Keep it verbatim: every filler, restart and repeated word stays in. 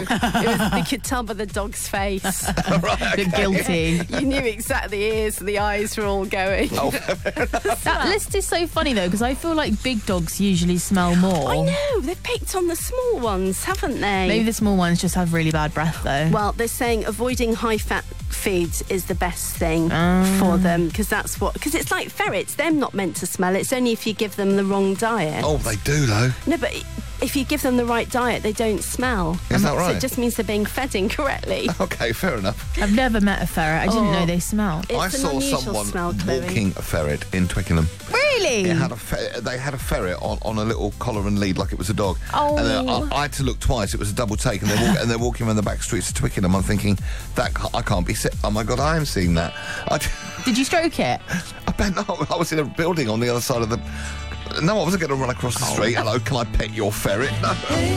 It was, you could tell by the dog's face. Right, The okay. guilty. You knew exactly the ears and the eyes were all going. Oh, That list is so funny though, because I feel like big dogs usually smell more. I know, they've picked on the small ones, haven't they? Maybe the small ones just have really bad breath though. Well, they're saying avoiding high-fat foods is the best thing Ah. for them, because that's what... Because it's like ferrets, they're not meant to smell. It's only if you give them the wrong diet. oh, they do though. No, but if you give them the right diet, they don't smell. Is that So right? it just means they're being fed incorrectly. Okay, fair enough. I've never met a ferret. I didn't Oh. know they smell. It's I an saw unusual someone smell, Chloe. walking a ferret in Twickenham. Really? It had a fe- they had a ferret on, on a little collar and lead like it was a dog. Oh. And then I, I had to look twice. It was a double take, and they're, walk- and they're walking around the back streets of Twickenham. I'm thinking, that ca- I can't be sick. Oh my God, I am seeing that. I, Did you stroke it? I bet no. I was in a building on the other side of the. No, I wasn't going to run across the street. Hello, can I pet your ferret? No.